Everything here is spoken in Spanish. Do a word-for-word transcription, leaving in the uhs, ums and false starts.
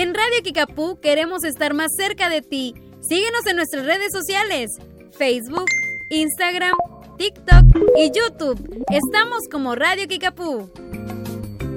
En Radio Kickapoo queremos estar más cerca de ti. Síguenos en nuestras redes sociales, Facebook, Instagram, TikTok y YouTube. Estamos como Radio Kickapoo.